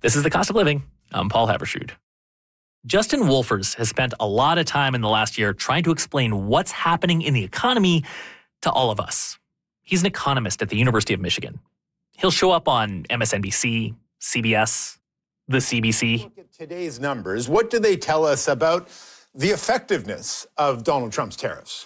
This is The Cost of Living. I'm Paul Havershood. Justin Wolfers has spent a lot of time in the last year trying to explain what's happening in the economy to all of us. He's an economist at the University of Michigan. He'll show up on MSNBC, CBS, the CBC. Look at today's numbers. What do they tell us about the effectiveness of Donald Trump's tariffs?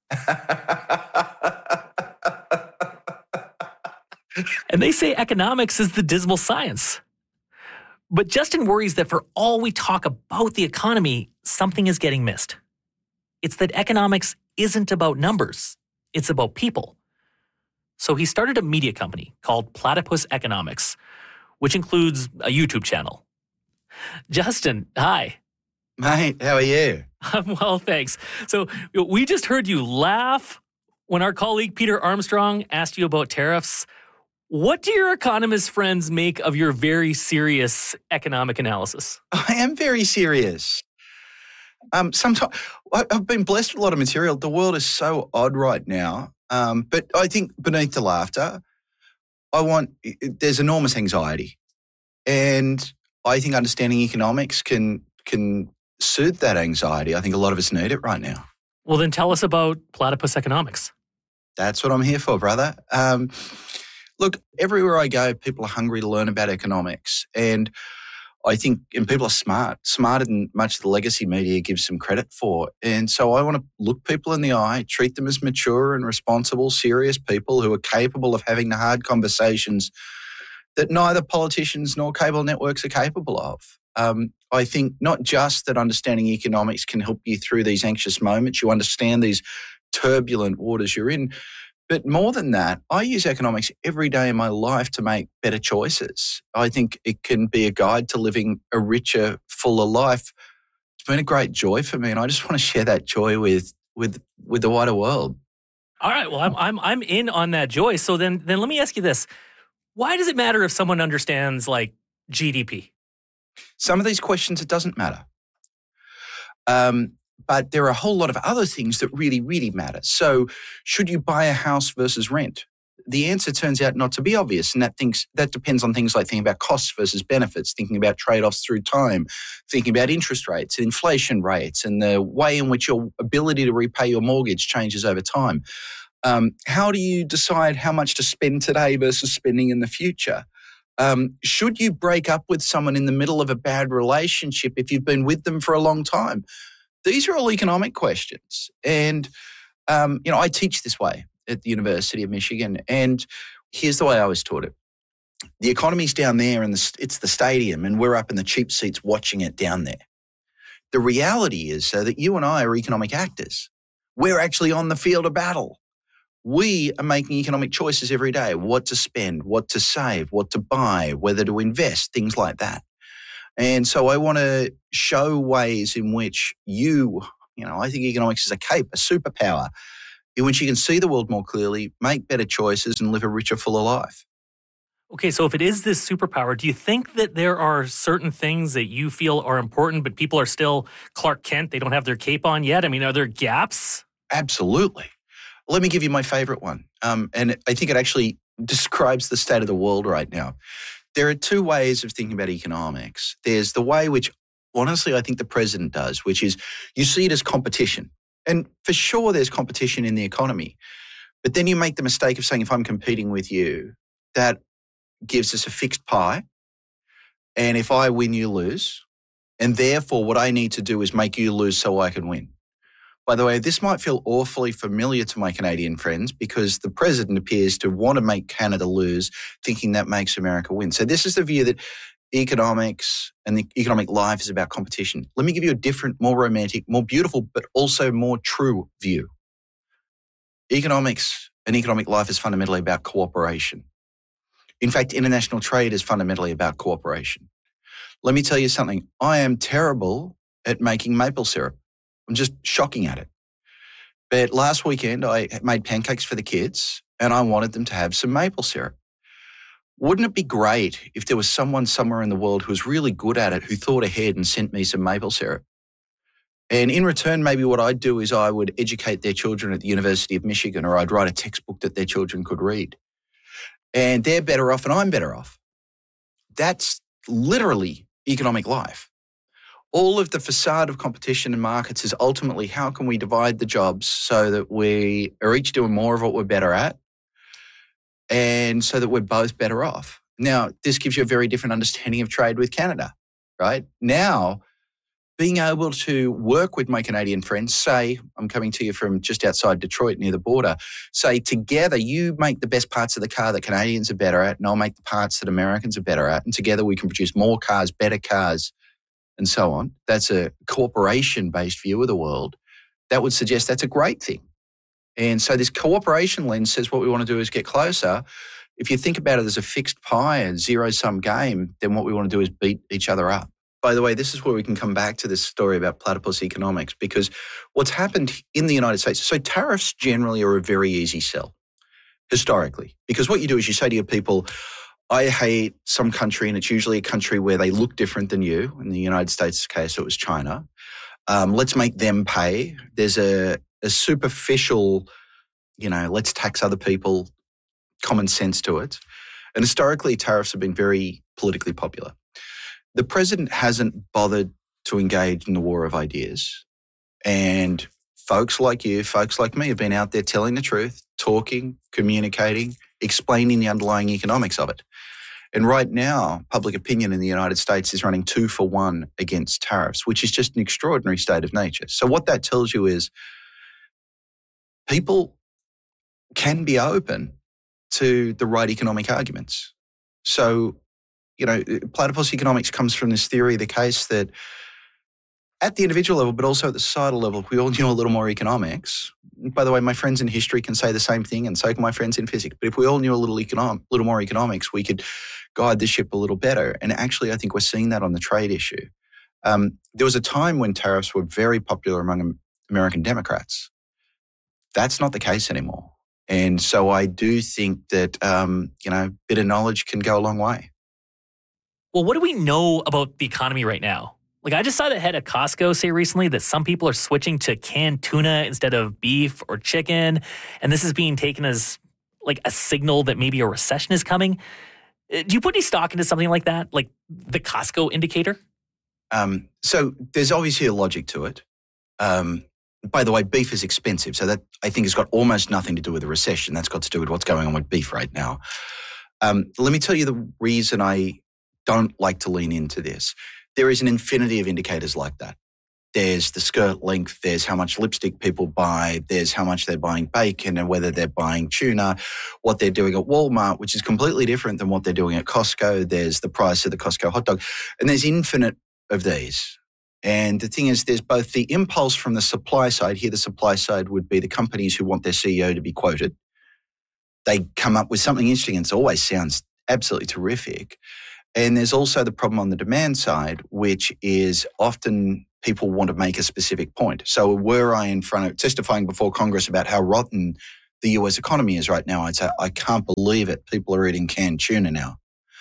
And they say economics is the dismal science. But Justin worries that for all we talk about the economy, something is getting missed. It's that economics isn't about numbers. It's about people. So he started a media company called Platypus Economics, which includes a YouTube channel. Justin, hi. Mate, how are you? I'm well, thanks. So we just heard you laugh when our colleague Peter Armstrong asked you about tariffs. What do your economist friends make of your very serious economic analysis? I am very serious. Sometimes I've been blessed with a lot of material. The world is so odd right now. But I think beneath the laughter, there's enormous anxiety. And I think understanding economics can soothe that anxiety. I think a lot of us need it right now. Well, then tell us about Platypus Economics. That's what I'm here for, brother. Look, everywhere I go, people are hungry to learn about economics. And I think people are smarter than much of the legacy media gives them credit for. And so I want to look people in the eye, treat them as mature and responsible, serious people who are capable of having the hard conversations that neither politicians nor cable networks are capable of. I think not just that understanding economics can help you through these anxious moments, you understand these turbulent waters you're in, but more than that, I use economics every day in my life to make better choices. I think it can be a guide to living a richer, fuller life. It's been a great joy for me, and I just want to share that joy with the wider world. All right, well, I'm in on that joy. So then let me ask you this: why does it matter if someone understands like GDP? Some of these questions, it doesn't matter. But there are a whole lot of other things that really, really matter. So should you buy a house versus rent? The answer turns out not to be obvious. And that depends on things like thinking about costs versus benefits, thinking about trade-offs through time, thinking about interest rates, inflation rates, and the way in which your ability to repay your mortgage changes over time. How do you decide how much to spend today versus spending in the future? Should you break up with someone in the middle of a bad relationship if you've been with them for a long time? These are all economic questions. And, I teach this way at the University of Michigan. And here's the way I was taught it. The economy's down there and it's the stadium and we're up in the cheap seats watching it down there. The reality is that you and I are economic actors. We're actually on the field of battle. We are making economic choices every day, what to spend, what to save, what to buy, whether to invest, things like that. And so I want to show ways in which I think economics is a cape, a superpower, in which you can see the world more clearly, make better choices, and live a richer, fuller life. Okay, so if it is this superpower, do you think that there are certain things that you feel are important, but people are still Clark Kent? They don't have their cape on yet? I mean, are there gaps? Absolutely. Let me give you my favorite one. And I think it actually describes the state of the world right now. There are two ways of thinking about economics. There's the way which, honestly, I think the president does, which is you see it as competition. And for sure, there's competition in the economy. But then you make the mistake of saying, if I'm competing with you, that gives us a fixed pie. And if I win, you lose. And therefore, what I need to do is make you lose so I can win. By the way, this might feel awfully familiar to my Canadian friends because the president appears to want to make Canada lose, thinking that makes America win. So this is the view that economics and the economic life is about competition. Let me give you a different, more romantic, more beautiful, but also more true view. Economics and economic life is fundamentally about cooperation. In fact, international trade is fundamentally about cooperation. Let me tell you something. I am terrible at making maple syrup. I'm just shocking at it. But last weekend, I made pancakes for the kids and I wanted them to have some maple syrup. Wouldn't it be great if there was someone somewhere in the world who was really good at it, who thought ahead and sent me some maple syrup? And in return, maybe what I'd do is I would educate their children at the University of Michigan, or I'd write a textbook that their children could read. And they're better off and I'm better off. That's literally economic life. All of the facade of competition in markets is ultimately how can we divide the jobs so that we are each doing more of what we're better at and so that we're both better off. Now, this gives you a very different understanding of trade with Canada, right? Now, being able to work with my Canadian friends, say, I'm coming to you from just outside Detroit near the border, say together you make the best parts of the car that Canadians are better at and I'll make the parts that Americans are better at, and together we can produce more cars, better cars, and so on. That's a cooperation-based view of the world. That would suggest that's a great thing. And so this cooperation lens says what we want to do is get closer. If you think about it as a fixed pie, a zero-sum game, then what we want to do is beat each other up. By the way, this is where we can come back to this story about platypus economics, because what's happened in the United States, so tariffs generally are a very easy sell historically, because what you do is you say to your people, I hate some country, and it's usually a country where they look different than you. In the United States case, it was China. Let's make them pay. There's a superficial, let's tax other people, common sense to it. And historically, tariffs have been very politically popular. The president hasn't bothered to engage in the war of ideas. And folks like you, folks like me have been out there telling the truth, talking, communicating, explaining the underlying economics of it. And right now, public opinion in the United States is running 2-for-1 against tariffs, which is just an extraordinary state of nature. So what that tells you is people can be open to the right economic arguments. So, platypus economics comes from this theory of the case that at the individual level, but also at the societal level, if we all knew a little more economics. By the way, my friends in history can say the same thing, and so can my friends in physics. But if we all knew a little more economics, we could guide the ship a little better. And actually, I think we're seeing that on the trade issue. There was a time when tariffs were very popular among American Democrats. That's not the case anymore. And so I do think that, bit of knowledge can go a long way. Well, what do we know about the economy right now? Like, I just saw the head of Costco say recently that some people are switching to canned tuna instead of beef or chicken, and this is being taken as like a signal that maybe a recession is coming. Do you put any stock into something like that, like the Costco indicator? So there's obviously a logic to it. By the way, beef is expensive, so that I think has got almost nothing to do with the recession. That's got to do with what's going on with beef right now. Let me tell you the reason I don't like to lean into this. There is an infinity of indicators like that. There's the skirt length, there's how much lipstick people buy, there's how much they're buying bacon and whether they're buying tuna, what they're doing at Walmart, which is completely different than what they're doing at Costco. There's the price of the Costco hot dog, and there's infinite of these. And the thing is, there's both the impulse from the supply side. Here, the supply side would be the companies who want their CEO to be quoted. They come up with something interesting and it always sounds absolutely terrific. And there's also the problem on the demand side, which is often people want to make a specific point. So were I in front of testifying before Congress about how rotten the US economy is right now, I'd say, I can't believe it. People are eating canned tuna now.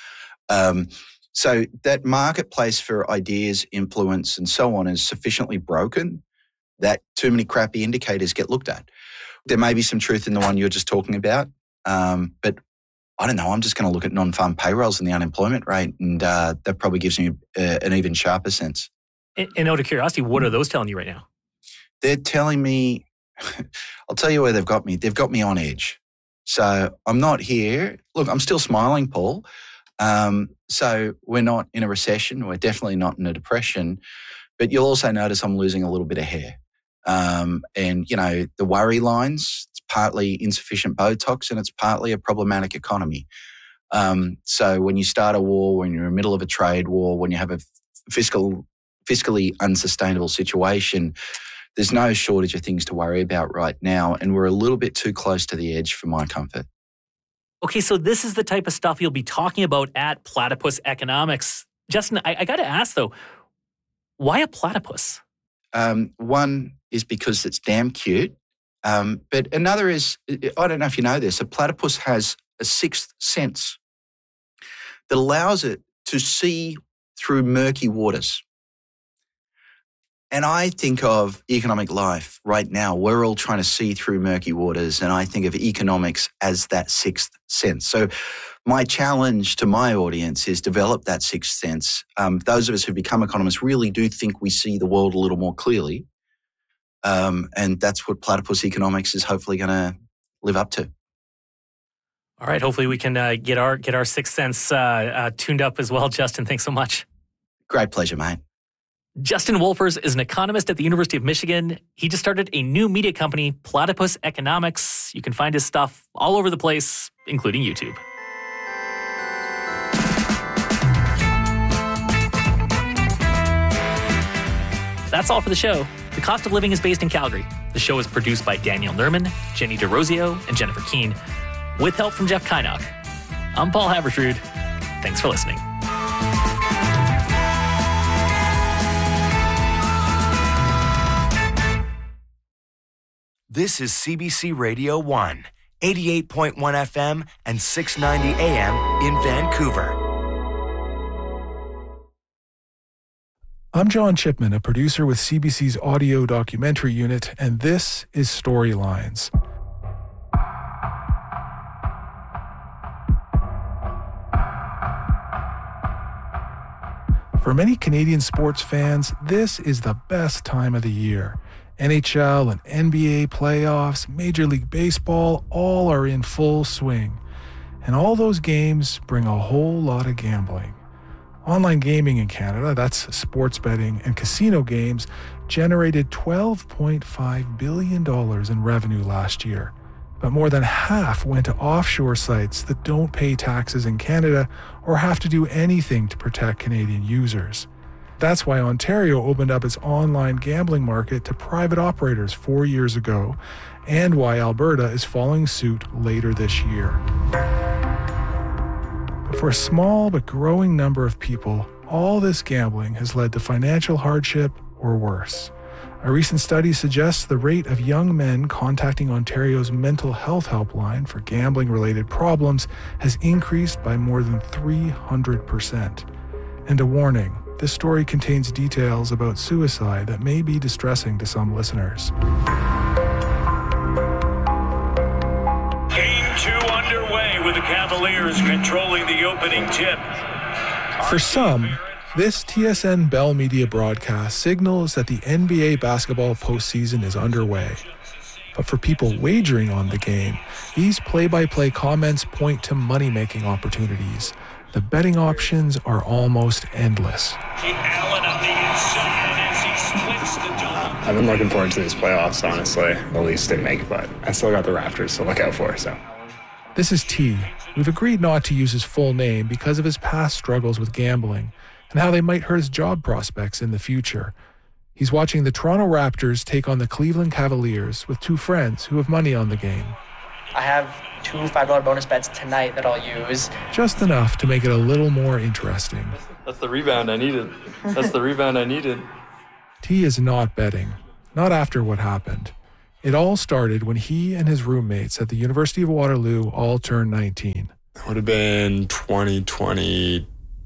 So that marketplace for ideas, influence, and so on is sufficiently broken that too many crappy indicators get looked at. There may be some truth in the one you're just talking about, but I don't know, I'm just going to look at non-farm payrolls and the unemployment rate, and that probably gives me an even sharper sense. And out of curiosity, what are those telling you right now? They're telling me, I'll tell you where they've got me. They've got me on edge. So I'm not here. Look, I'm still smiling, Paul. So we're not in a recession. We're definitely not in a depression. But you'll also notice I'm losing a little bit of hair. And, the worry lines, it's partly insufficient Botox and it's partly a problematic economy. So when you start a war, when you're in the middle of a trade war, when you have a fiscally unsustainable situation, there's no shortage of things to worry about right now. And we're a little bit too close to the edge for my comfort. Okay, so this is the type of stuff you'll be talking about at Platypus Economics. Justin, I got to ask, though, why a platypus? One is because it's damn cute. But another is, I don't know if you know this, a platypus has a sixth sense that allows it to see through murky waters. And I think of economic life right now. We're all trying to see through murky waters, and I think of economics as that sixth sense. So My challenge to my audience is develop that sixth sense. Those of us who become economists really do think we see the world a little more clearly. And that's what Platypus Economics is hopefully going to live up to. All right. Hopefully we can get our sixth sense tuned up as well, Justin. Thanks so much. Great pleasure, mate. Justin Wolfers is an economist at the University of Michigan. He just started a new media company, Platypus Economics. You can find his stuff all over the place, including YouTube. That's all for the show. The Cost of Living is based in Calgary. The show is produced by Daniel Nerman, Jenny DeRosio, and Jennifer Keene, with help from Jeff Kynock. I'm Paul Haberstrood. Thanks for listening. This is CBC Radio 1, 88.1 FM and 690 AM in Vancouver. I'm John Chipman, a producer with CBC's audio documentary unit, and this is Storylines. For many Canadian sports fans, this is the best time of the year. NHL and NBA playoffs, Major League Baseball, all are in full swing. And all those games bring a whole lot of gambling. Online gaming in Canada, that's sports betting and casino games, generated $12.5 billion in revenue last year. But more than half went to offshore sites that don't pay taxes in Canada or have to do anything to protect Canadian users. That's why Ontario opened up its online gambling market to private operators 4 years ago, and why Alberta is following suit later this year. But for a small but growing number of people, all this gambling has led to financial hardship or worse. A recent study suggests the rate of young men contacting Ontario's mental health helpline for gambling-related problems has increased by more than 300%. And a warning, this story contains details about suicide that may be distressing to some listeners. Game 2 underway with the Cavaliers controlling the opening tip. For some, this TSN Bell Media broadcast signals that the NBA basketball postseason is underway. But for people wagering on the game, these play-by-play comments point to money-making opportunities. The betting options are almost endless. Allen on the inside as he splits the dome. I've been looking forward to these playoffs, honestly. The Leafs didn't make it, but I still got the Raptors to look out for, so. This is T. We've agreed not to use his full name because of his past struggles with gambling and how they might hurt his job prospects in the future. He's watching the Toronto Raptors take on the Cleveland Cavaliers with two friends who have money on the game. I have 2 $5 bonus bets tonight that I'll use. Just enough to make it a little more interesting. That's the rebound I needed. T is not betting. Not after what happened. It all started when he and his roommates at the University of Waterloo all turned 19. It would have been 2022?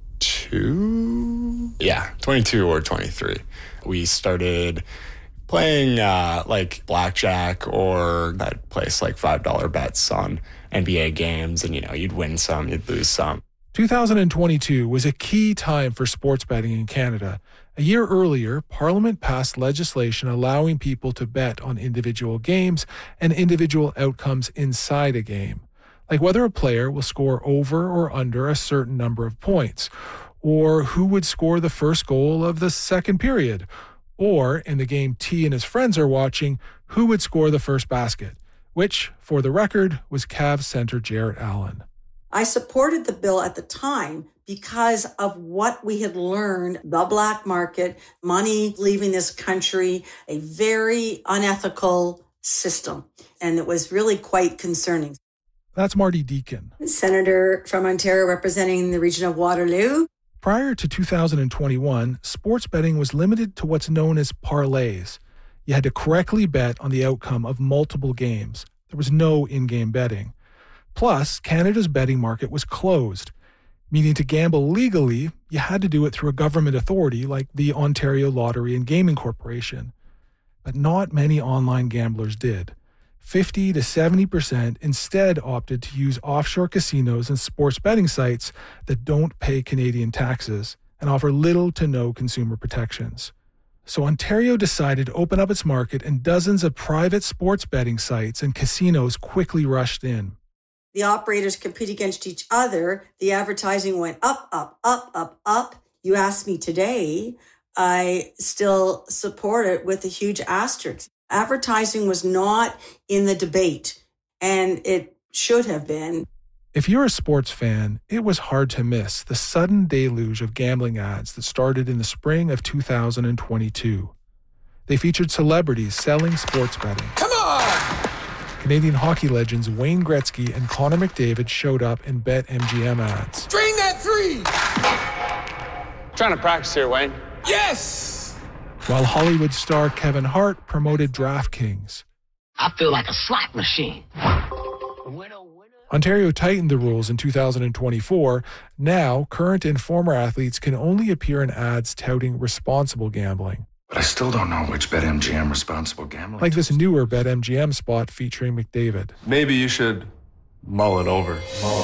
Yeah, 22 or 23. We started playing like blackjack, or I'd place like $5 bets on NBA games, and you'd win some, you'd lose some. 2022 was a key time for sports betting in Canada. A year earlier, Parliament passed legislation allowing people to bet on individual games and individual outcomes inside a game, like whether a player will score over or under a certain number of points, or who would score the first goal of the second period, or, in the game T and his friends are watching, who would score the first basket, which, for the record, was Cavs center Jarrett Allen. I supported the bill at the time because of what we had learned, the black market, money leaving this country, a very unethical system. And it was really quite concerning. That's Marty Deacon, Senator from Ontario representing the region of Waterloo. Prior to 2021, sports betting was limited to what's known as parlays. You had to correctly bet on the outcome of multiple games. There was no in-game betting. Plus, Canada's betting market was closed, meaning to gamble legally, you had to do it through a government authority like the Ontario Lottery and Gaming Corporation. But not many online gamblers did. 50 to 70% instead opted to use offshore casinos and sports betting sites that don't pay Canadian taxes and offer little to no consumer protections. So Ontario decided to open up its market, and dozens of private sports betting sites and casinos quickly rushed in. The operators compete against each other. The advertising went up, up, up, up, up. You ask me today, I still support it with a huge asterisk. Advertising was not in the debate, and it should have been. If you're a sports fan, it was hard to miss the sudden deluge of gambling ads that started in the spring of 2022. They featured celebrities selling sports betting. Come on! Canadian hockey legends Wayne Gretzky and Connor McDavid showed up in BetMGM ads. Drain that three! Trying to practice here, Wayne. Yes! While Hollywood star Kevin Hart promoted DraftKings. I feel like a slot machine. Ontario tightened the rules in 2024. Now, current and former athletes can only appear in ads touting responsible gambling. But I still don't know which BetMGM responsible gambling. Like this newer BetMGM spot featuring McDavid. Maybe you should mull it over.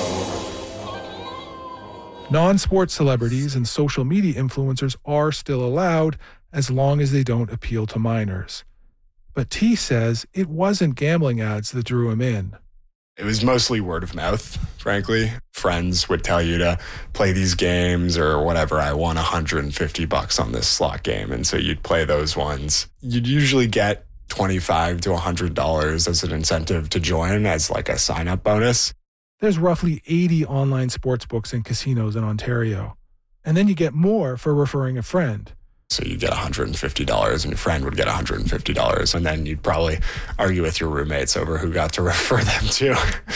Non-sports celebrities and social media influencers are still allowed as long as they don't appeal to minors. But T says it wasn't gambling ads that drew him in. It was mostly word of mouth, frankly. Friends would tell you to play these games or whatever. I won $150 on this slot game. And so you'd play those ones. You'd usually get $25 to $100 as an incentive to join as like a sign-up bonus. There's roughly 80 online sports books and casinos in Ontario. And then you get more for referring a friend. So you get $150 and your friend would get $150. And then you'd probably argue with your roommates over who got to refer them to.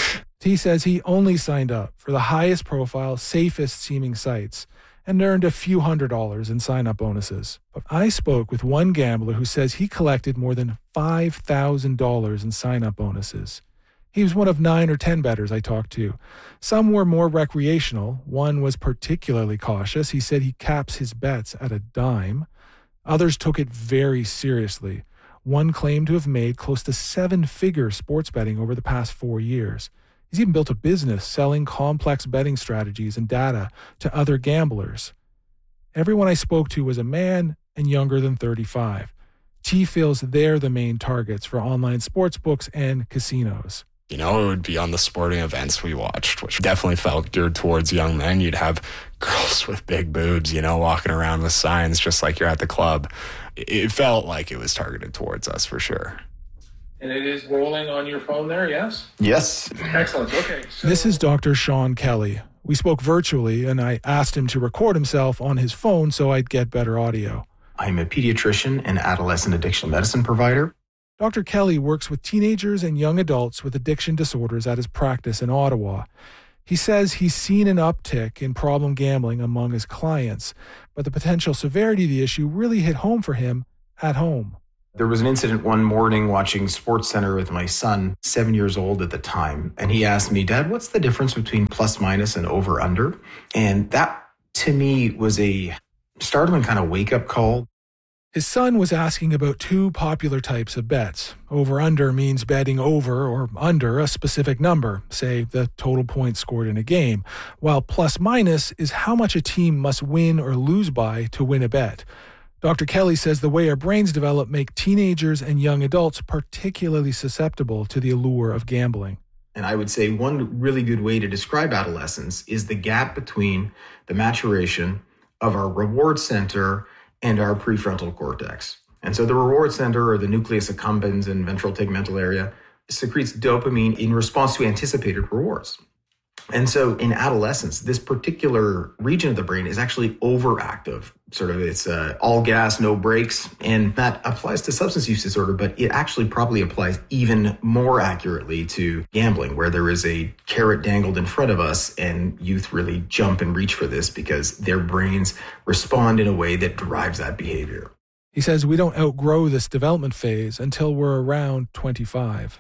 T says he only signed up for the highest profile, safest seeming sites and earned a few $100s in sign-up bonuses. But I spoke with one gambler who says he collected more than $5,000 in sign-up bonuses. He was one of 9 or 10 bettors I talked to. Some were more recreational. One was particularly cautious. He said he caps his bets at a dime. Others took it very seriously. One claimed to have made close to 7-figure sports betting over the past 4 years. He's even built a business selling complex betting strategies and data to other gamblers. Everyone I spoke to was a man and younger than 35. T feels they're the main targets for online sports books and casinos. You know, it would be on the sporting events we watched, which definitely felt geared towards young men. You'd have girls with big boobs, you know, walking around with signs just like you're at the club. It felt like it was targeted towards us for sure. And it is rolling on your phone there, yes? Yes. Excellent. Okay. This is Dr. Sean Kelly. We spoke virtually, and I asked him to record himself on his phone so I'd get better audio. I'm a pediatrician and adolescent addiction medicine provider. Dr. Kelly works with teenagers and young adults with addiction disorders at his practice in Ottawa. He says he's seen an uptick in problem gambling among his clients, but the potential severity of the issue really hit home for him at home. There was an incident one morning watching SportsCenter with my son, 7 years old at the time, and he asked me, "Dad, what's the difference between plus minus and over under?" And that to me was a startling kind of wake-up call. His son was asking about two popular types of bets. Over-under means betting over or under a specific number, say the total points scored in a game, while plus-minus is how much a team must win or lose by to win a bet. Dr. Kelly says the way our brains develop make teenagers and young adults particularly susceptible to the allure of gambling. And I would say one really good way to describe adolescence is the gap between the maturation of our reward center and our prefrontal cortex. And so the reward center, or the nucleus accumbens and ventral tegmental area, secretes dopamine in response to anticipated rewards. And so in adolescence, this particular region of the brain is actually overactive. Sort of it's all gas, no brakes. And that applies to substance use disorder, but it actually probably applies even more accurately to gambling, where there is a carrot dangled in front of us and youth really jump and reach for this because their brains respond in a way that drives that behavior. He says we don't outgrow this development phase until we're around 25.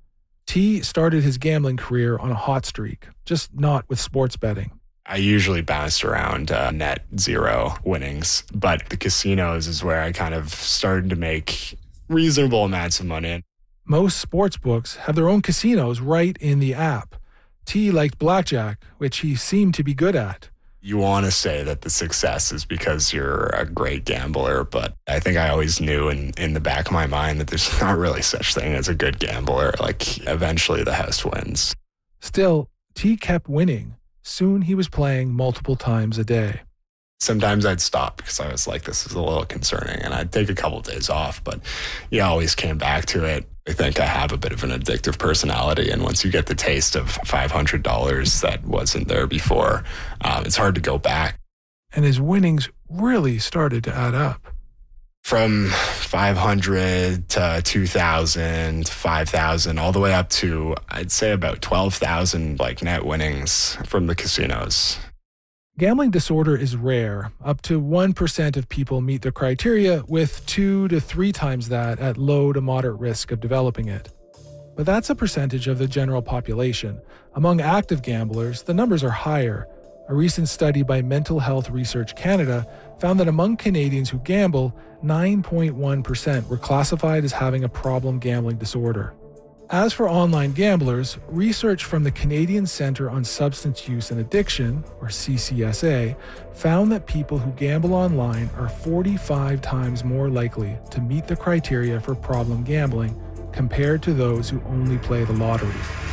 T started his gambling career on a hot streak, just not with sports betting. I usually bounced around net zero winnings, but the casinos is where I kind of started to make reasonable amounts of money. Most sports books have their own casinos right in the app. T liked blackjack, which he seemed to be good at. You want to say that the success is because you're a great gambler, but I think I always knew in the back of my mind that there's not really such thing as a good gambler. Like, eventually the house wins. Still, T kept winning. Soon he was playing multiple times a day. Sometimes I'd stop because I was like, this is a little concerning, and I'd take a couple of days off, but you always came back to it. I think I have a bit of an addictive personality, and once you get the taste of $500 that wasn't there before, it's hard to go back. And his winnings really started to add up. From 500 to 2,000, 5,000, all the way up to, I'd say, about 12,000 net winnings from the casinos. Gambling disorder is rare. Up to 1% of people meet the criteria, with 2 to 3 times that at low to moderate risk of developing it. But that's a percentage of the general population. Among active gamblers, the numbers are higher. A recent study by Mental Health Research Canada found that among Canadians who gamble, 9.1% were classified as having a problem gambling disorder. As for online gamblers, research from the Canadian Centre on Substance Use and Addiction, or CCSA, found that people who gamble online are 45 times more likely to meet the criteria for problem gambling compared to those who only play the lottery.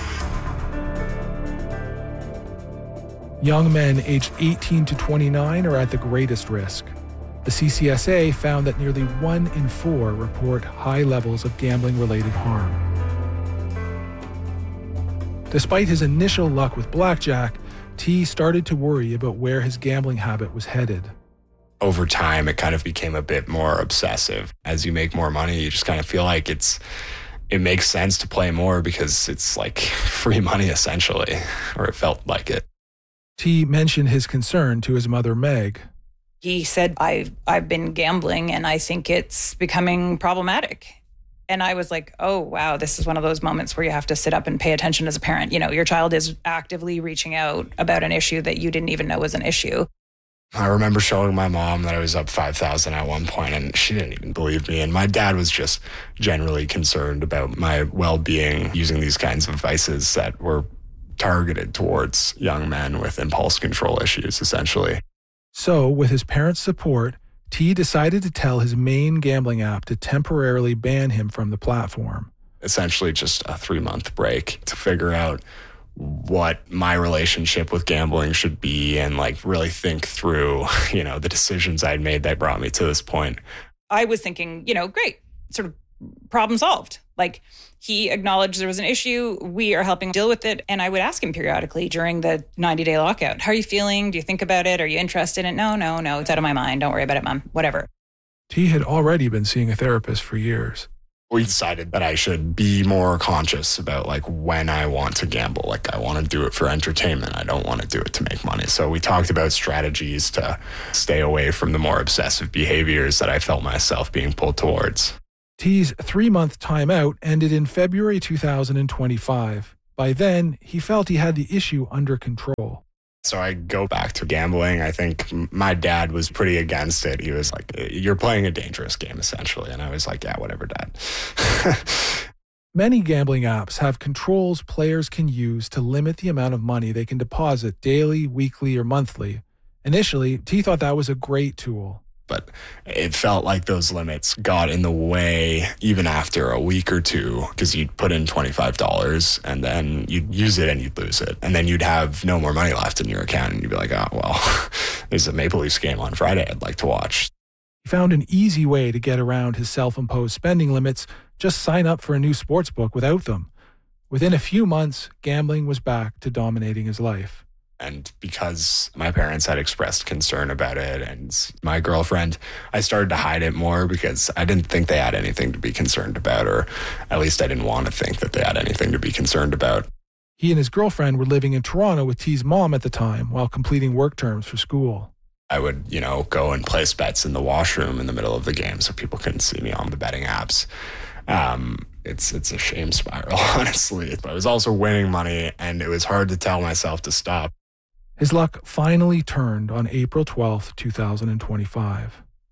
Young men aged 18 to 29 are at the greatest risk. The CCSA found that nearly 1 in 4 report high levels of gambling-related harm. Despite his initial luck with blackjack, T started to worry about where his gambling habit was headed. Over time, it kind of became a bit more obsessive. As you make more money, you just kind of feel like it makes sense to play more because it's like free money, essentially, or it felt like it. T mentioned his concern to his mother, Meg. He said, I've been gambling and I think it's becoming problematic. And I was like, oh, wow, this is one of those moments where you have to sit up and pay attention as a parent. You know, your child is actively reaching out about an issue that you didn't even know was an issue. I remember showing my mom that I was up 5,000 at one point, and she didn't even believe me. And my dad was just generally concerned about my well-being using these kinds of vices that were targeted towards young men with impulse control issues, essentially. So, with his parents' support, T decided to tell his main gambling app to temporarily ban him from the platform. Essentially just a 3-month break to figure out what my relationship with gambling should be and really think through, the decisions I'd made that brought me to this point. I was thinking, great, sort of problem solved. He acknowledged there was an issue. We are helping deal with it. And I would ask him periodically during the 90-day lockout, how are you feeling? Do you think about it? Are you interested in it? No, it's out of my mind. Don't worry about it, Mom. Whatever. T had already been seeing a therapist for years. We decided that I should be more conscious about when I want to gamble. I want to do it for entertainment. I don't want to do it to make money. So we talked about strategies to stay away from the more obsessive behaviors that I felt myself being pulled towards. T's 3-month timeout ended in February 2025. By then, he felt he had the issue under control. So I go back to gambling. I think my dad was pretty against it. He was like, you're playing a dangerous game, essentially. And I was like, yeah, whatever, Dad. Many gambling apps have controls players can use to limit the amount of money they can deposit daily, weekly, or monthly. Initially, T thought that was a great tool. But it felt like those limits got in the way even after a week or two, because you'd put in $25 and then you'd use it and you'd lose it. And then you'd have no more money left in your account and you'd be like, oh, well, there's a Maple Leafs game on Friday I'd like to watch. He found an easy way to get around his self-imposed spending limits. Just sign up for a new sportsbook without them. Within a few months, gambling was back to dominating his life. And because my parents had expressed concern about it and my girlfriend, I started to hide it more because I didn't think they had anything to be concerned about, or at least I didn't want to think that they had anything to be concerned about. He and his girlfriend were living in Toronto with T's mom at the time while completing work terms for school. I would, go and place bets in the washroom in the middle of the game so people couldn't see me on the betting apps. It's a shame spiral, honestly. But I was also winning money, and it was hard to tell myself to stop. His luck finally turned on April 12th, 2025.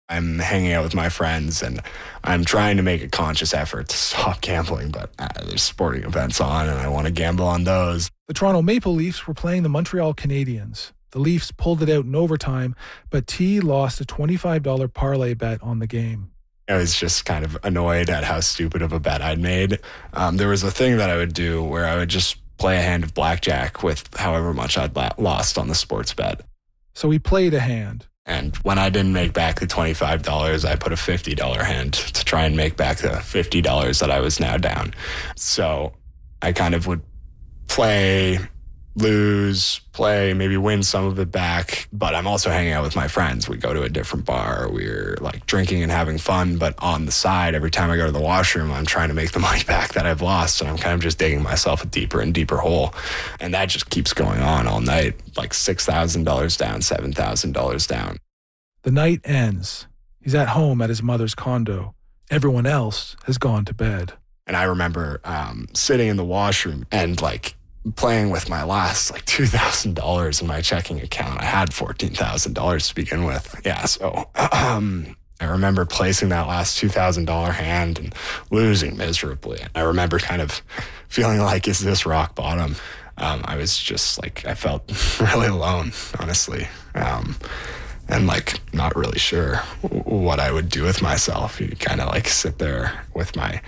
I'm hanging out with my friends and I'm trying to make a conscious effort to stop gambling, but there's sporting events on and I want to gamble on those. The Toronto Maple Leafs were playing the Montreal Canadiens. The Leafs pulled it out in overtime, but T lost a $25 parlay bet on the game. I was just kind of annoyed at how stupid of a bet I'd made. There was a thing that I would do where I would just play a hand of blackjack with however much I'd lost on the sports bet. So he played a hand. And when I didn't make back the $25, I put a $50 hand to try and make back the $50 that I was now down. So I kind of would play, lose, play, maybe win some of it back. But I'm also hanging out with my friends. We go to a different bar. We're like drinking and having fun. But on the side, every time I go to the washroom, I'm trying to make the money back that I've lost. And I'm kind of just digging myself a deeper and deeper hole. And that just keeps going on all night, like $6,000 down, $7,000 down. The night ends. He's at home at his mother's condo. Everyone else has gone to bed. And I remember sitting in the washroom and like playing with my last like $2,000 in my checking account. I had $14,000 to begin with. Yeah, so I remember placing that last $2,000 hand and losing miserably. I remember kind of feeling like, is this rock bottom? I was just like, I felt really alone, honestly. And like not really sure what I would do with myself. You kind of like sit there with my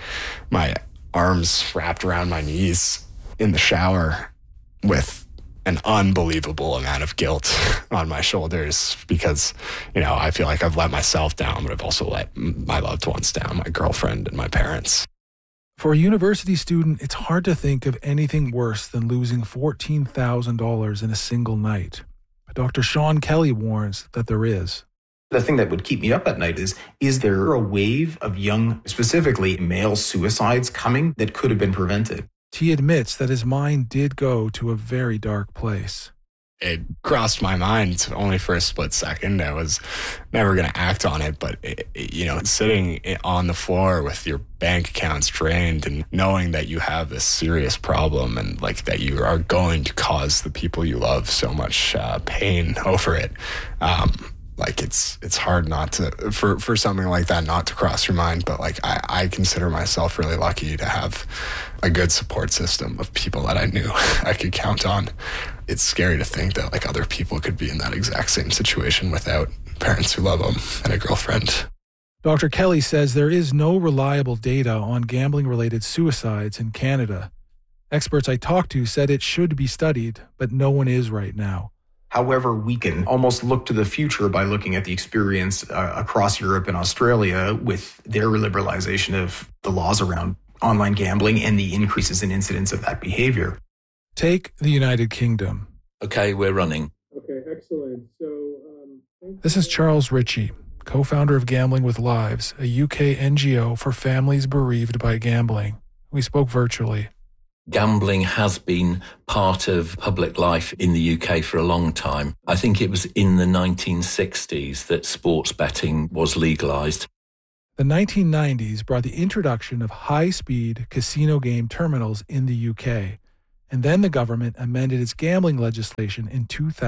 arms wrapped around my knees in the shower with an unbelievable amount of guilt on my shoulders because, you know, I feel like I've let myself down, but I've also let my loved ones down, my girlfriend and my parents. For a university student, it's hard to think of anything worse than losing $14,000 in a single night. Dr. Sean Kelly warns that there is. The thing that would keep me up at night is there a wave of young, specifically male suicides coming that could have been prevented? T admits that his mind did go to a very dark place. It crossed my mind only for a split second. I was never going to act on it, but sitting on the floor with your bank accounts drained and knowing that you have this serious problem and like that you are going to cause the people you love so much pain over it. Like it's hard not to, for something like that not to cross your mind. But like I consider myself really lucky to have a good support system of people that I knew I could count on. It's scary to think that like other people could be in that exact same situation without parents who love them and a girlfriend. Dr. Kelly says there is no reliable data on gambling-related suicides in Canada. Experts I talked to said it should be studied, but no one is right now. However, we can almost look to the future by looking at the experience across Europe and Australia with their liberalization of the laws around online gambling and the increases in incidents of that behavior. Take the United Kingdom. Okay, we're running. Okay, excellent. So, this is Charles Ritchie, co-founder of Gambling with Lives, a UK NGO for families bereaved by gambling. We spoke virtually. Gambling has been part of public life in the UK for a long time. I think it was in the 1960s that sports betting was legalised. The 1990s brought the introduction of high-speed casino game terminals in the UK, and then the government amended its gambling legislation in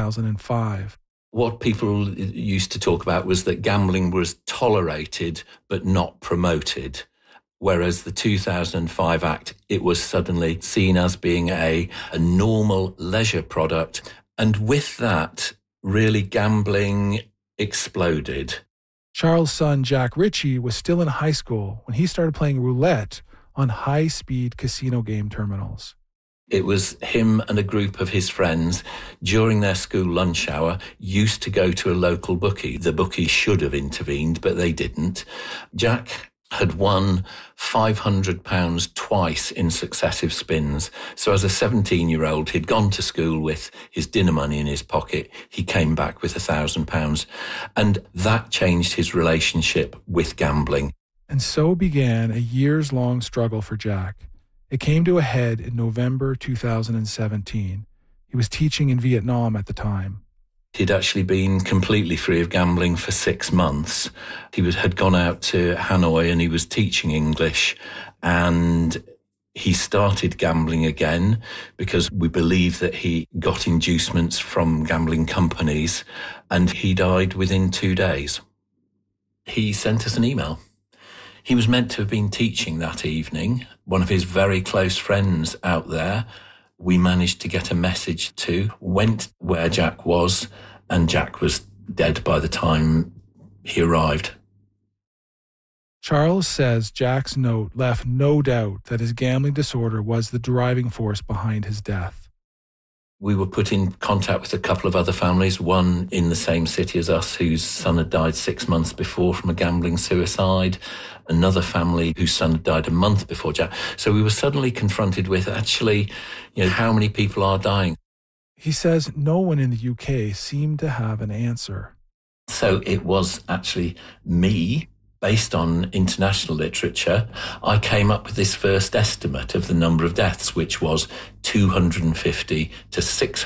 2005. What people used to talk about was that gambling was tolerated but not promoted. Whereas the 2005 Act, it was suddenly seen as being a normal leisure product. And with that, really gambling exploded. Charles' son, Jack Ritchie, was still in high school when he started playing roulette on high-speed casino game terminals. It was him and a group of his friends during their school lunch hour used to go to a local bookie. The bookie should have intervened, but they didn't. Jack had won £500 twice in successive spins. So as a 17-year-old, he'd gone to school with his dinner money in his pocket. He came back with £1,000. And that changed his relationship with gambling. And so began a years-long struggle for Jack. It came to a head in November 2017. He was teaching in Vietnam at the time. He'd actually been completely free of gambling for 6 months. He had gone out to Hanoi and he was teaching English, and he started gambling again because we believe that he got inducements from gambling companies, and he died within 2 days. he sent us an email. He was meant to have been teaching that evening. One of his very close friends out there, we managed to get a message to, went where Jack was, and Jack was dead by the time he arrived. Charles says Jack's note left no doubt that his gambling disorder was the driving force behind his death. We were put in contact with a couple of other families, one in the same city as us whose son had died 6 months before from a gambling suicide, another family whose son had died a month before Jack. So we were suddenly confronted with, actually, how many people are dying? He says no one in the UK seemed to have an answer. So it was actually me. Based on international literature, I came up with this first estimate of the number of deaths, which was 250 to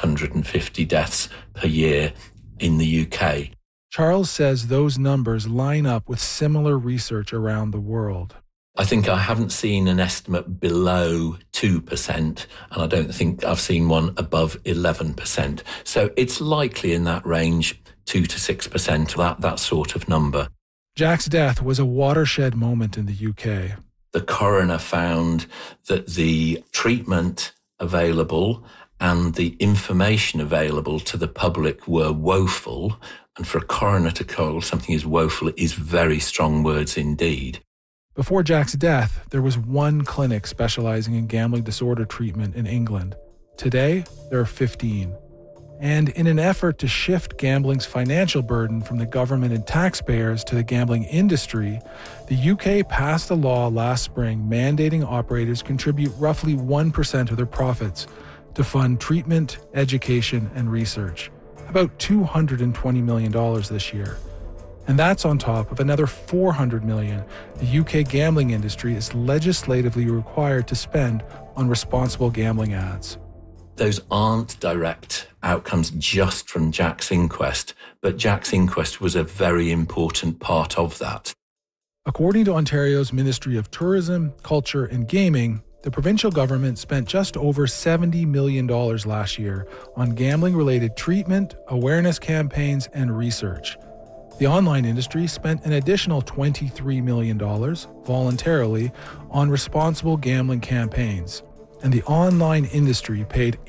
650 deaths per year in the UK. Charles says those numbers line up with similar research around the world. I think I haven't seen an estimate below 2%, and I don't think I've seen one above 11%. So it's likely in that range, 2 to 6%, that sort of number. Jack's death was a watershed moment in the UK. The coroner found that the treatment available and the information available to the public were woeful. And for a coroner to call something as woeful is very strong words indeed. Before Jack's death, there was one clinic specializing in gambling disorder treatment in England. Today, there are 15. And in an effort to shift gambling's financial burden from the government and taxpayers to the gambling industry, the UK passed a law last spring mandating operators contribute roughly 1% of their profits to fund treatment, education, and research. About $220 million this year. And that's on top of another $400 million the UK gambling industry is legislatively required to spend on responsible gambling ads. Those aren't direct outcomes just from Jack's inquest, but Jack's inquest was a very important part of that. According to Ontario's Ministry of Tourism, Culture and Gaming, the provincial government spent just over $70 million last year on gambling-related treatment, awareness campaigns, and research. The online industry spent an additional $23 million voluntarily on responsible gambling campaigns. And the online industry paid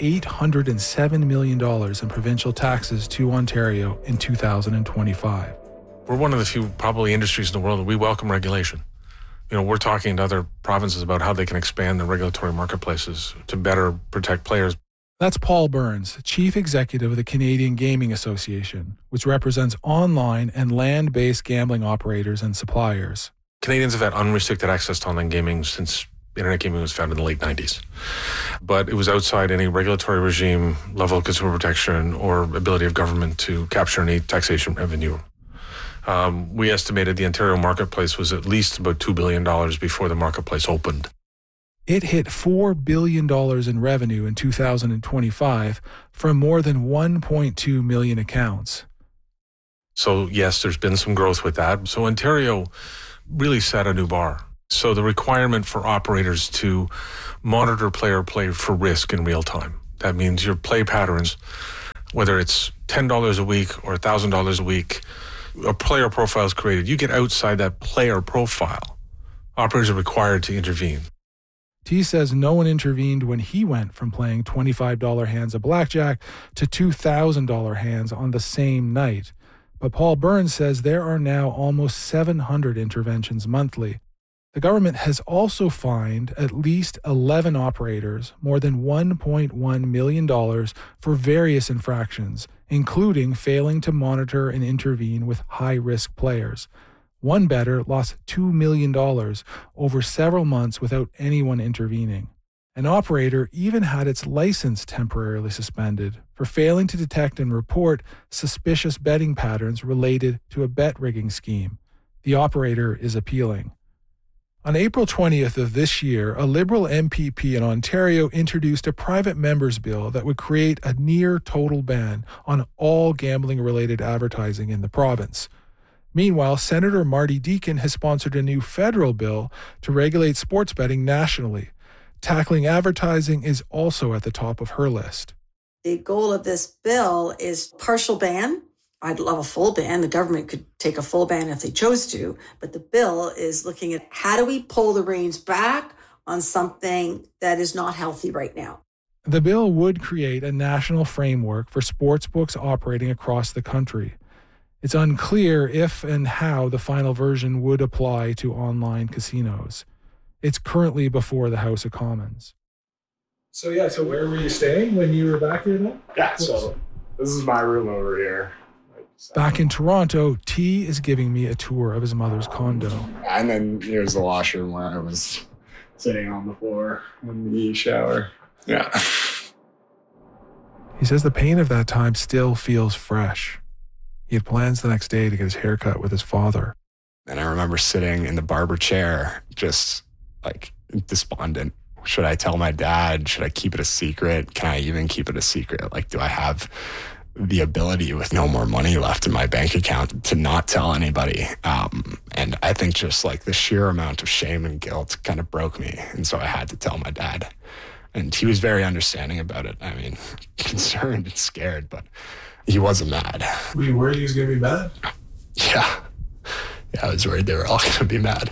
$807 million in provincial taxes to Ontario in 2025. We're one of the few probably industries in the world that we welcome regulation. We're talking to other provinces about how they can expand their regulatory marketplaces to better protect players. That's Paul Burns, Chief Executive of the Canadian Gaming Association, which represents online and land-based gambling operators and suppliers. Canadians have had unrestricted access to online gaming since Internet gaming was founded in the late 90s. But it was outside any regulatory regime, level of consumer protection, or ability of government to capture any taxation revenue. We estimated the Ontario marketplace was at least about $2 billion before the marketplace opened. It hit $4 billion in revenue in 2025 from more than 1.2 million accounts. So yes, there's been some growth with that. So Ontario really set a new bar. So the requirement for operators to monitor player play for risk in real time. That means your play patterns, whether it's $10 a week or $1,000 a week, a player profile is created. You get outside that player profile, operators are required to intervene. T says no one intervened when he went from playing $25 hands of blackjack to $2,000 hands on the same night. But Paul Burns says there are now almost 700 interventions monthly. The government has also fined at least 11 operators more than $1.1 million for various infractions, including failing to monitor and intervene with high-risk players. One bettor lost $2 million over several months without anyone intervening. An operator even had its license temporarily suspended for failing to detect and report suspicious betting patterns related to a bet rigging scheme. The operator is appealing. On April 20th of this year, a Liberal MPP in Ontario introduced a private member's bill that would create a near-total ban on all gambling-related advertising in the province. Meanwhile, Senator Marty Deakin has sponsored a new federal bill to regulate sports betting nationally. Tackling advertising is also at the top of her list. The goal of this bill is partial ban I'd love a full ban. The government could take a full ban if they chose to, but the bill is looking at how do we pull the reins back on something that is not healthy right now. The bill would create a national framework for sports books operating across the country. It's unclear if and how the final version would apply to online casinos. It's currently before the House of Commons. So where were you staying when you were back here then? Yeah, so this is my room over here. Back in Toronto, T is giving me a tour of his mother's condo. And then here's the washroom where I was sitting on the floor in the shower. Yeah. He says the pain of that time still feels fresh. He had plans the next day to get his hair cut with his father. And I remember sitting in the barber chair, just like despondent. Should I tell my dad? Should I keep it a secret? Can I even keep it a secret? Like, do I have the ability with no more money left in my bank account to not tell anybody? And I think just like the sheer amount of shame and guilt kind of broke me. And so I had to tell my dad. And he was very understanding about it. I mean, concerned and scared, but he wasn't mad. Were you worried he was going to be mad? Yeah, I was worried they were all going to be mad.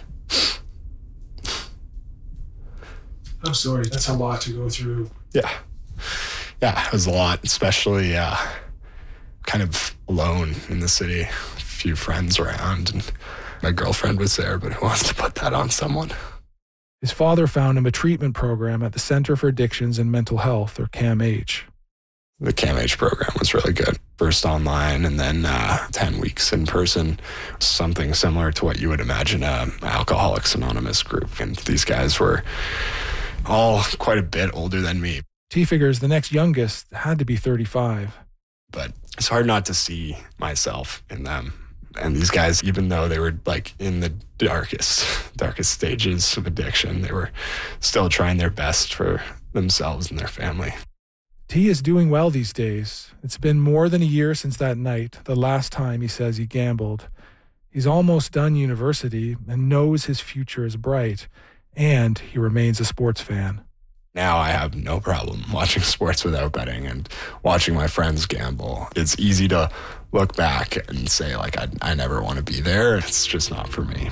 I'm sorry. That's a lot to go through. Yeah, it was a lot, especially kind of alone in the city. A few friends around, and my girlfriend was there, but who wants to put that on someone? His father found him a treatment program at the Center for Addictions and Mental Health, or CAMH. The CAMH program was really good. First online and then 10 weeks in person. Something similar to what you would imagine a Alcoholics Anonymous group. And these guys were all quite a bit older than me. T figures the next youngest had to be 35. But it's hard not to see myself in them. And these guys, even though they were like in the darkest stages of addiction, they were still trying their best for themselves and their family. T is doing well these days. It's been more than a year since that night, the last time he says he gambled. He's almost done university and knows his future is bright, and he remains a sports fan. Now I have no problem watching sports without betting and watching my friends gamble. It's easy to look back and say, like, I never want to be there. It's just not for me.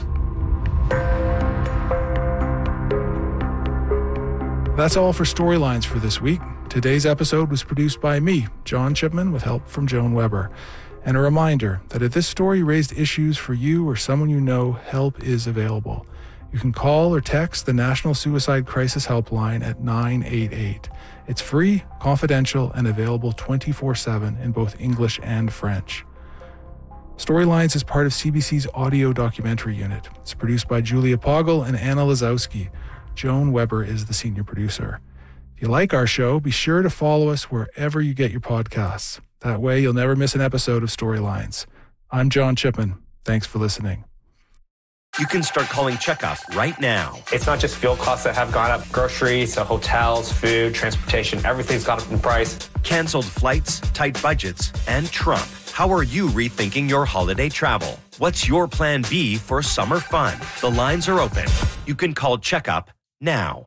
That's all for Storylines for this week. Today's episode was produced by me, John Chipman, with help from Joan Weber. And a reminder that if this story raised issues for you or someone you know, help is available. You can call or text the National Suicide Crisis Helpline at 988. It's free, confidential, and available 24/7 in both English and French. Storylines is part of CBC's audio documentary unit. It's produced by Julia Poggle and Anna Lazowski. Joan Weber is the senior producer. If you like our show, be sure to follow us wherever you get your podcasts. That way, you'll never miss an episode of Storylines. I'm John Chipman. Thanks for listening. You can start calling Checkup right now. It's not just fuel costs that have gone up. Groceries, hotels, food, transportation, everything's gone up in price. Canceled flights, tight budgets, and Trump. How are you rethinking your holiday travel? What's your plan B for summer fun? The lines are open. You can call Checkup now.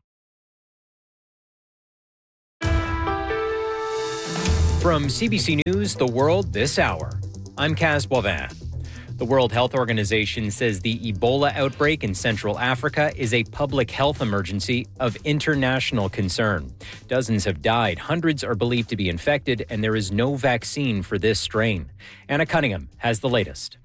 From CBC News, The World This Hour, I'm Kaz Boivin. The World Health Organization says the Ebola outbreak in Central Africa is a public health emergency of international concern. Dozens have died, hundreds are believed to be infected, and there is no vaccine for this strain. Anna Cunningham has the latest.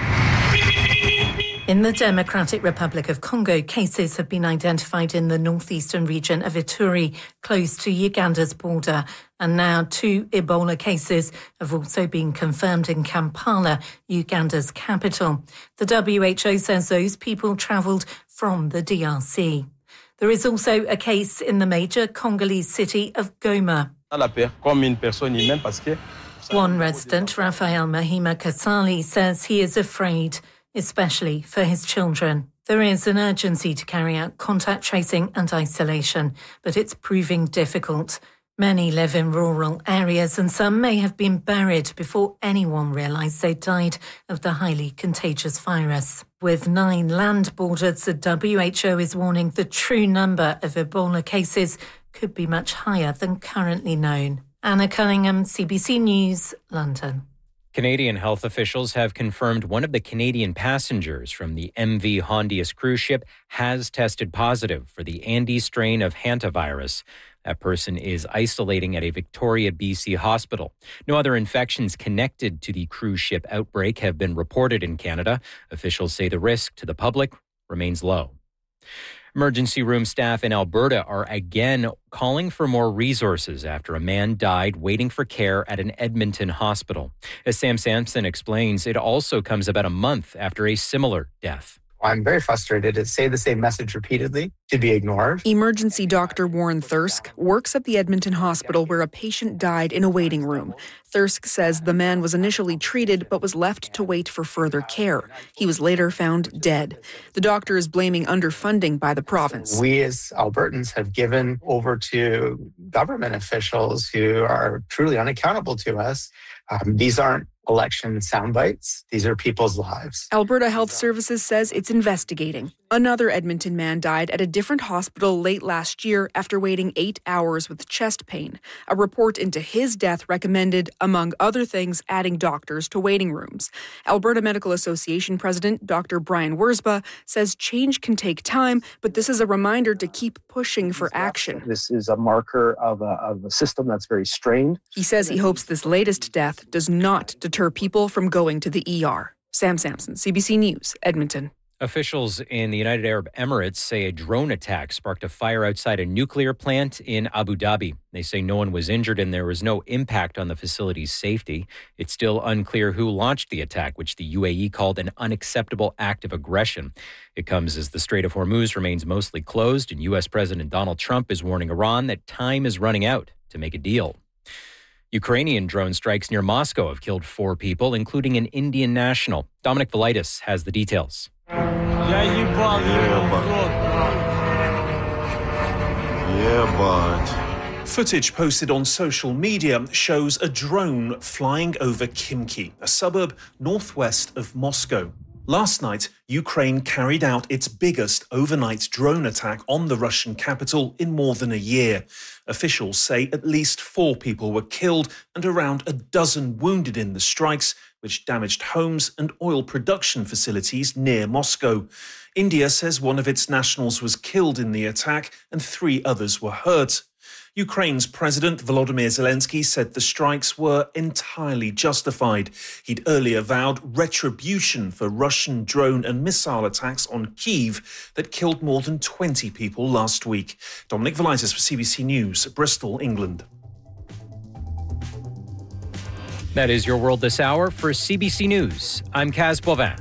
In the Democratic Republic of Congo, cases have been identified in the northeastern region of Ituri, close to Uganda's border. And now 2 Ebola cases have also been confirmed in Kampala, Uganda's capital. The WHO says those people travelled from the DRC. There is also a case in the major Congolese city of Goma. One resident, Raphael Mahima Kasali, says he is afraid, especially for his children. There is an urgency to carry out contact tracing and isolation, but it's proving difficult. Many live in rural areas and some may have been buried before anyone realised they died of the highly contagious virus. With 9 land borders, the WHO is warning the true number of Ebola cases could be much higher than currently known. Anna Cunningham, CBC News, London. Canadian health officials have confirmed one of the Canadian passengers from the MV Hondius cruise ship has tested positive for the Andes strain of hantavirus. That person is isolating at a Victoria, BC hospital. No other infections connected to the cruise ship outbreak have been reported in Canada. Officials say the risk to the public remains low. Emergency room staff in Alberta are again calling for more resources after a man died waiting for care at an Edmonton hospital. As Sam Sampson explains, it also comes about a month after a similar death. I'm very frustrated to say the same message repeatedly, to be ignored. Emergency doctor Warren Thirsk works at the Edmonton hospital where a patient died in a waiting room. Thirsk says the man was initially treated but was left to wait for further care. He was later found dead. The doctor is blaming underfunding by the province. We as Albertans have given over to government officials who are truly unaccountable to us. These aren't election sound bites. These are people's lives. Alberta Health Services says it's investigating. Another Edmonton man died at a different hospital late last year after waiting 8 hours with chest pain. A report into his death recommended, among other things, adding doctors to waiting rooms. Alberta Medical Association President Dr. Brian Wurzba says change can take time, but this is a reminder to keep pushing for action. This is a marker of a system that's very strained. He says he hopes this latest death does not deter people from going to the ER. Sam Sampson, CBC News, Edmonton. Officials in the United Arab Emirates say a drone attack sparked a fire outside a nuclear plant in Abu Dhabi. They say no one was injured and there was no impact on the facility's safety. It's still unclear who launched the attack, which the UAE called an unacceptable act of aggression. It comes as the Strait of Hormuz remains mostly closed, and U.S. President Donald Trump is warning Iran that time is running out to make a deal. Ukrainian drone strikes near Moscow have killed 4 people, including an Indian national. Dominic Velitis has the details. Footage posted on social media shows a drone flying over Khimki, a suburb northwest of Moscow. Last night, Ukraine carried out its biggest overnight drone attack on the Russian capital in more than a year. Officials say at least 4 people were killed and around a dozen wounded in the strikes, which damaged homes and oil production facilities near Moscow. India says one of its nationals was killed in the attack and 3 others were hurt. Ukraine's President Volodymyr Zelensky said the strikes were entirely justified. He'd earlier vowed retribution for Russian drone and missile attacks on Kyiv that killed more than 20 people last week. Dominic Velitis for CBC News, Bristol, England. That is your world this hour. For CBC News, I'm Kaz Boivin.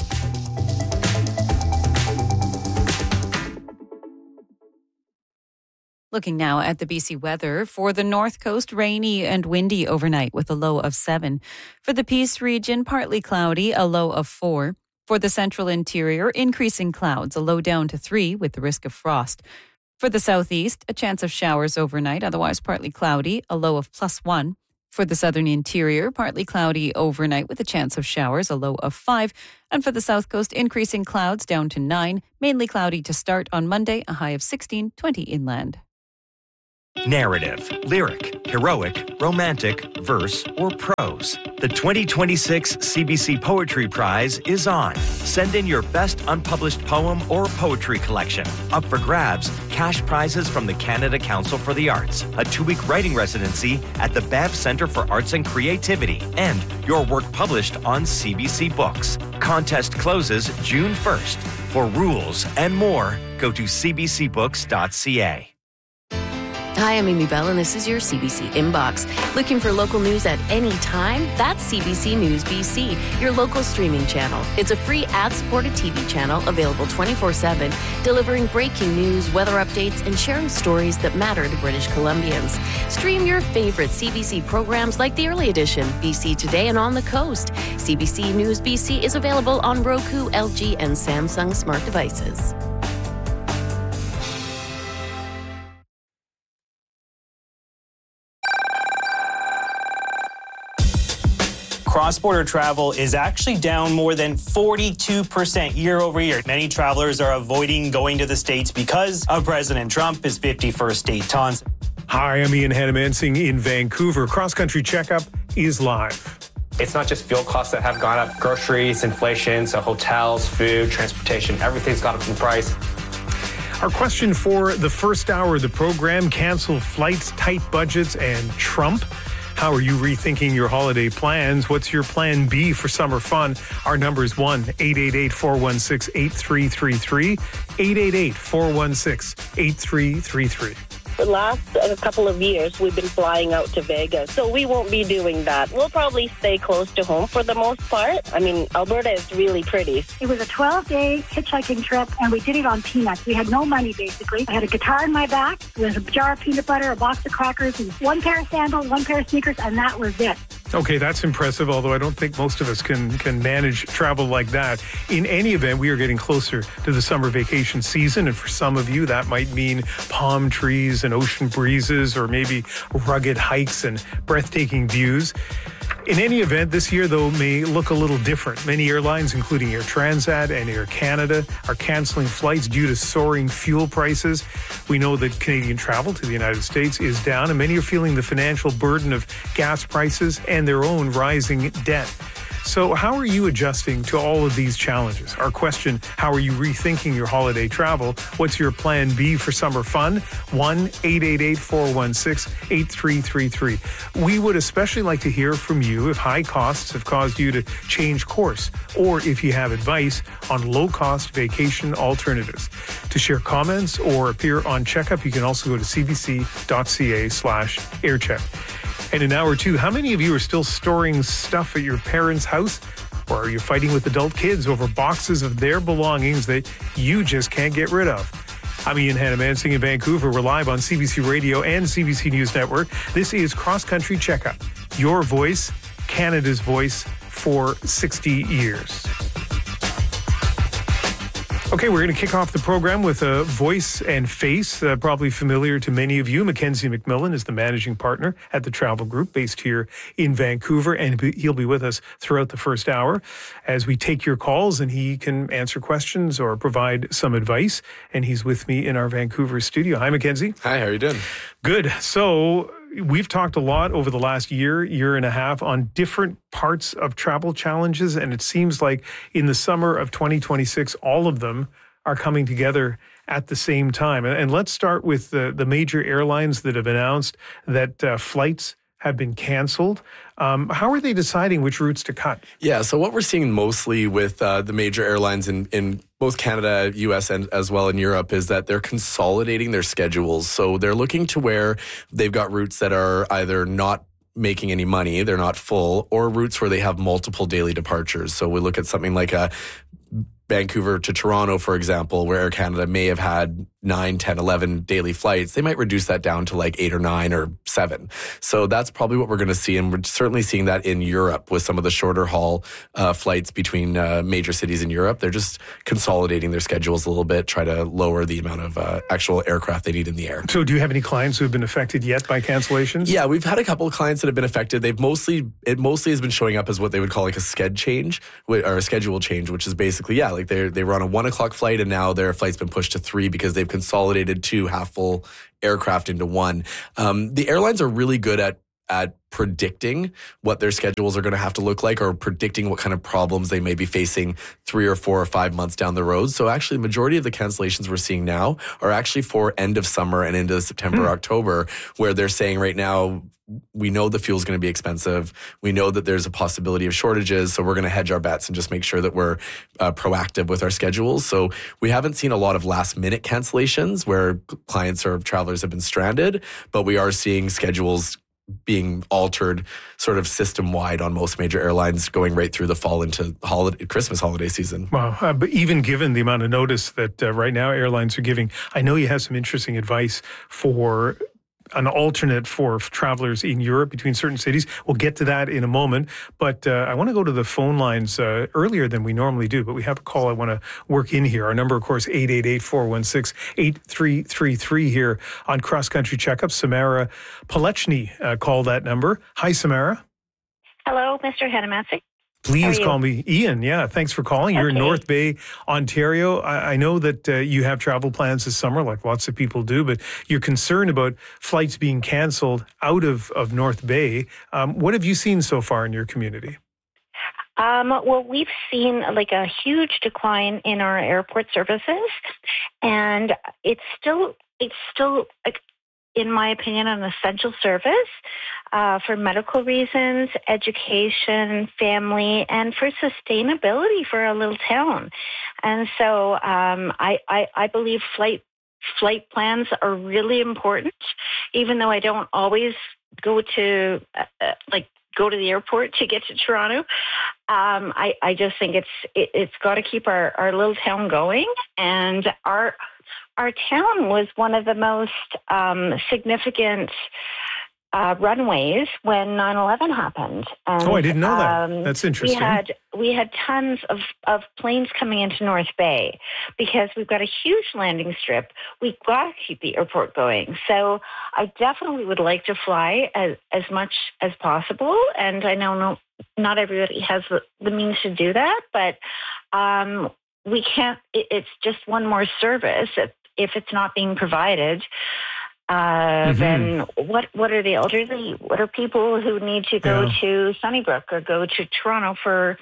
Looking now at the BC weather. For the North Coast, rainy and windy overnight with a low of 7. For the Peace region, partly cloudy, a low of 4. For the Central Interior, increasing clouds, a low down to 3 with the risk of frost. For the Southeast, a chance of showers overnight, otherwise partly cloudy, a low of +1. For the Southern Interior, partly cloudy overnight with a chance of showers, a low of 5. And for the South Coast, increasing clouds down to 9, mainly cloudy to start on Monday, a high of 16, 20 inland. Narrative, lyric, heroic, romantic, verse, or prose. The 2026 CBC Poetry Prize is on. Send in your best unpublished poem or poetry collection. Up for grabs, cash prizes from the Canada Council for the Arts, a 2-week writing residency at the Banff Centre for Arts and Creativity, and your work published on CBC Books. Contest closes June 1st. For rules and more, go to cbcbooks.ca. Hi, I'm Amy Bell, and this is your CBC Inbox. Looking for local news at any time? That's CBC News BC, your local streaming channel. It's a free ad-supported TV channel available 24/7, delivering breaking news, weather updates, and sharing stories that matter to British Columbians. Stream your favorite CBC programs like The Early Edition, BC Today, and On the Coast. CBC News BC is available on Roku, LG, and Samsung smart devices. Cross-border travel is actually down more than 42% year over year. Many travelers are avoiding going to the States because of President Trump, his 51st détente. Hi, I'm Ian Hannamansing in Vancouver. Cross Country Checkup is live. It's not just fuel costs that have gone up, groceries, inflation, so hotels, food, transportation, everything's gone up in price. Our question for the first hour of the program: canceled flights, tight budgets, and Trump. How are you rethinking your holiday plans? What's your plan B for summer fun? Our number is 1-888-416-8333, 888-416-8333. The last couple of years, we've been flying out to Vegas, so we won't be doing that. We'll probably stay close to home for the most part. I mean, Alberta is really pretty. It was a 12-day hitchhiking trip, and we did it on peanuts. We had no money, basically. I had a guitar in my back, with a jar of peanut butter, a box of crackers, and one pair of sandals, one pair of sneakers, and that was it. Okay, that's impressive, although I don't think most of us can manage travel like that. In any event, we are getting closer to the summer vacation season, and for some of you, that might mean palm trees and ocean breezes, or maybe rugged hikes and breathtaking views. In any event, this year, though, may look a little different. Many airlines, including Air Transat and Air Canada, are canceling flights due to soaring fuel prices. We know that Canadian travel to the United States is down, and many are feeling the financial burden of gas prices and their own rising debt. So how are you adjusting to all of these challenges? Our question: how are you rethinking your holiday travel? What's your plan B for summer fun? 1-888-416-8333. We would especially like to hear from you if high costs have caused you to change course, or if you have advice on low-cost vacation alternatives. To share comments or appear on Checkup, you can also go to cbc.ca/aircheck. And in hour two, how many of you are still storing stuff at your parents' house? Or are you fighting with adult kids over boxes of their belongings that you just can't get rid of? I'm Ian Hannah-Mansing in Vancouver. We're live on CBC Radio and CBC News Network. This is Cross Country Checkup, your voice, Canada's voice for 60 years. Okay, we're going to kick off the program with a voice and face, probably familiar to many of you. Mackenzie McMillan is the managing partner at the Travel Group based here in Vancouver, and he'll be with us throughout the first hour as we take your calls, and he can answer questions or provide some advice. And he's with me in our Vancouver studio. Hi, Mackenzie. Hi, how are you doing? Good. So we've talked a lot over the last year and a half on different parts of travel challenges, and it seems like in the summer of 2026, all of them are coming together at the same time. And let's start with the major airlines that have announced that flights have been canceled. How are they deciding which routes to cut? Yeah, so what we're seeing mostly with the major airlines in both Canada, US, and as well in Europe is that they're consolidating their schedules. So they're looking to where they've got routes that are either not making any money, they're not full, or routes where they have multiple daily departures. So we look at something like a Vancouver to Toronto, for example, where Air Canada may have had 9, 10, 11 daily flights. They might reduce that down to like 8 or 9 or 7. So that's probably what we're going to see. And we're certainly seeing that in Europe with some of the shorter haul flights between major cities in Europe. They're just consolidating their schedules a little bit, try to lower the amount of actual aircraft they need in the air. So do you have any clients who have been affected yet by cancellations? Yeah, we've had a couple of clients that have been affected. It mostly has been showing up as what they would call like a schedule change, which is basically, like they were on a 1 o'clock flight and now their flight's been pushed to 3 because they've consolidated 2 half-full aircraft into 1. The airlines are really good at predicting what their schedules are going to have to look like, or predicting what kind of problems they may be facing 3 or 4 or 5 months down the road. So actually, the majority of the cancellations we're seeing now are actually for end of summer and into September, October, where they're saying right now, we know the fuel is going to be expensive. We know that there's a possibility of shortages. So we're going to hedge our bets and just make sure that we're proactive with our schedules. So we haven't seen a lot of last minute cancellations where clients or travelers have been stranded, but we are seeing schedules being altered sort of system-wide on most major airlines going right through the fall into Christmas holiday season. Wow. But even given the amount of notice that right now airlines are giving, I know you have some interesting advice for an alternate for travelers in Europe between certain cities. We'll get to that in a moment. But I want to go to the phone lines earlier than we normally do. But we have a call I want to work in here. Our number, of course, 888-416-8333 here on Cross Country Checkup. Samara Palechny called that number. Hi, Samara. Hello, Mr. Hannah-Mansing. Please call me Ian. Yeah, thanks for calling. You're in North Bay, Ontario. I know that you have travel plans this summer, like lots of people do, but you're concerned about flights being canceled out of North Bay. What have you seen so far in your community? Well, we've seen like a huge decline in our airport services, and it's still, in my opinion, an essential service for medical reasons, education, family, and for sustainability for a little town. And so I believe flight plans are really important, even though I don't always go to the airport to get to Toronto. I just think it's got to keep our little town going, and our town was one of the most significant runways when 9/11 happened. And, I didn't know that. That's interesting. We had tons of planes coming into North Bay because we've got a huge landing strip. We've got to keep the airport going. So I definitely would like to fly as much as possible. And I know not everybody has the means to do that, but we can't. It's just one more service. If it's not being provided, then what are the elderly? What are people who need to go to Sunnybrook or go to Toronto for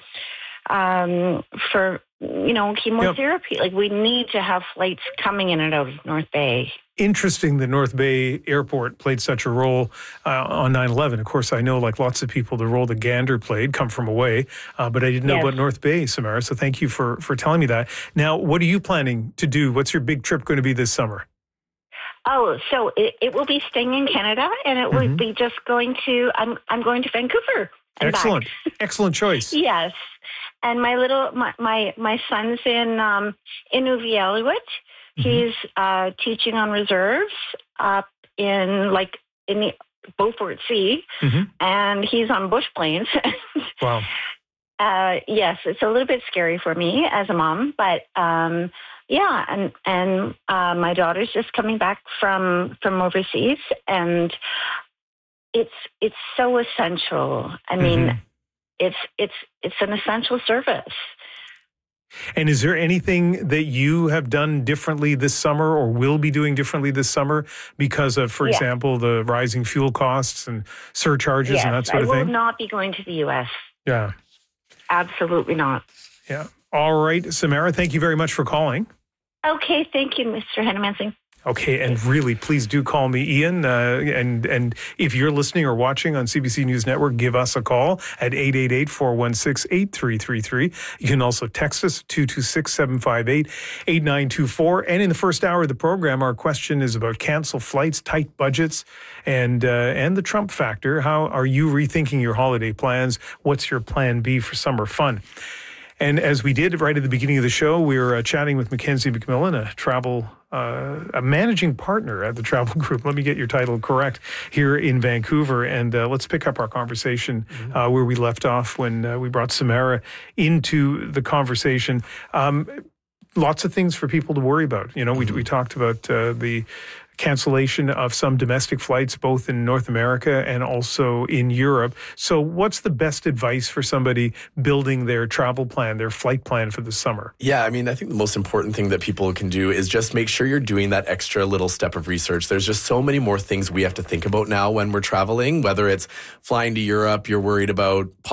chemotherapy? Like, we need to have flights coming in and out of North Bay. Interesting that North Bay Airport played such a role on 9/11. Of course, I know, like lots of people, the role that Gander played, come from away, but I didn't know about North Bay, Samara, so thank you for telling me that. Now, what are you planning to do? What's your big trip going to be this summer? Oh, so it will be staying in Canada, and it will be just going to, I'm going to Vancouver. Excellent. Excellent choice. Yes. And my son's in Inuvialuit. He's teaching on reserves up in the Beaufort Sea, and he's on bush planes. Wow. Yes, it's a little bit scary for me as a mom, but and my daughter's just coming back from overseas, and it's so essential. I mean, it's an essential service. And is there anything that you have done differently this summer or will be doing differently this summer because of, for example, the rising fuel costs and surcharges and that sort of thing? I will not be going to the U.S. Yeah. Absolutely not. Yeah. All right, Samara, thank you very much for calling. Okay, thank you, Mr. Henemansing. Okay, and really, please do call me Ian. And if you're listening or watching on CBC News Network, give us a call at 888-416-8333. You can also text us 226-758-8924. And in the first hour of the program, our question is about canceled flights, tight budgets, and the Trump factor. How are you rethinking your holiday plans? What's your plan B for summer fun? And as we did right at the beginning of the show, we were chatting with Mackenzie McMillan, a managing partner at the Travel Group. Let me get your title correct, here in Vancouver. And let's pick up our conversation where we left off when we brought Samara into the conversation. Lots of things for people to worry about. You know, we talked about the cancellation of some domestic flights, both in North America and also in Europe. So what's the best advice for somebody building their travel plan, their flight plan for the summer? Yeah, I mean, I think the most important thing that people can do is just make sure you're doing that extra little step of research. There's just so many more things we have to think about now when we're traveling, whether it's flying to Europe, you're worried about